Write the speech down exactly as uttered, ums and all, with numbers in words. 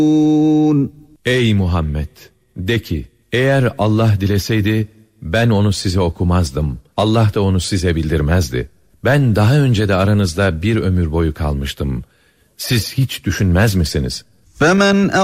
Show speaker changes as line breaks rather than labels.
Ey Muhammed! De ki, eğer Allah dileseydi, ben onu size okumazdım. Allah da onu size bildirmezdi. Ben daha önce de aranızda bir ömür boyu kalmıştım. Siz hiç düşünmez misiniz?
فَمَنْ